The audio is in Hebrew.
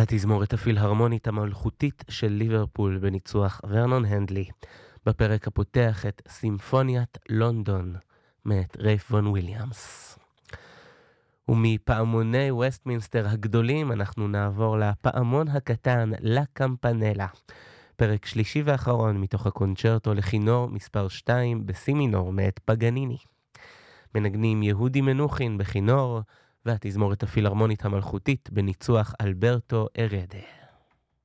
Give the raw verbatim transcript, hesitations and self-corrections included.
התזמורת הפילהרמונית המלכותית של ליברפול בניצוח ורנון הנדלי. בפרק הפותח את סימפוניית לונדון מאת רייף וון וויליאמס. ומפעמוני וסטמינסטר הגדולים אנחנו נעבור לפעמון הקטן, לה קמפנלה. פרק שלישי ואחרון מתוך הקונצ'רטו לכינור מספר שתיים בסי מינור מאת פגניני. מנגנים יהודי מנוחין בכינור, והתזמורת הפילהרמונית המלכותית בניצוח אלברטו ארדה.